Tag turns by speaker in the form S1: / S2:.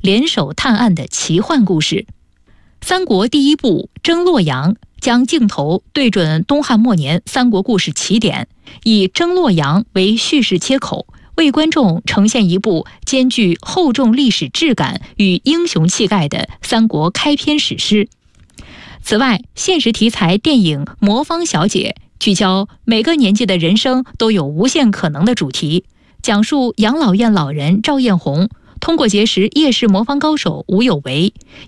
S1: 联手探案的奇幻故事。三国第一部《征洛阳》将镜头对准东汉末年三国故事起点，以征洛阳为叙事切口，为观众呈现一部兼具厚重历史质感与英雄气概的三国开篇史诗。此外，现实题材电影《魔方小姐》聚焦每个年纪的人生都有无限可能的主题，讲述养老院老人赵艳红通过结识夜市魔方高手吴有为，